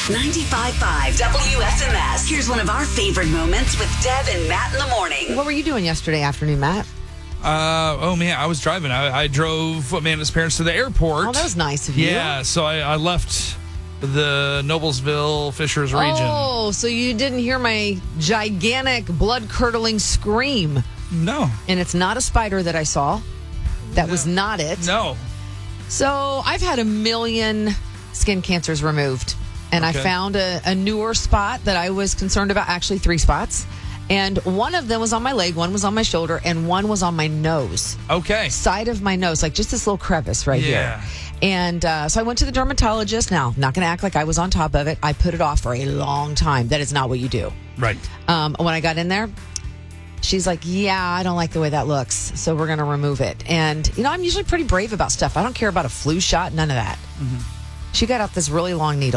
95.5 WSMS. Here's one of our favorite moments with Deb and Matt in the morning. What were you doing yesterday afternoon, Matt? I was driving. I drove Amanda's parents to the airport. Oh, that was nice of you. Yeah, so I left the Noblesville Fishers region. Oh, so you didn't hear my gigantic, blood-curdling scream. No. And it's not a spider that I saw. That was not it. No. So I've had 1 million skin cancers removed. And I found a newer spot that I was concerned about, actually 3 spots. And one of them was on my leg, one was on my shoulder, and one was on my nose. Okay. Side of my nose, like just this little crevice right here. And so I went to the dermatologist. Now, not going to act like I was on top of it. I put it off for a long time. That is not what you do. Right. When I got in there, she's like, yeah, I don't like the way that looks, so we're going to remove it. And, I'm usually pretty brave about stuff. I don't care about a flu shot, none of that. Mm-hmm. She got out this really long needle.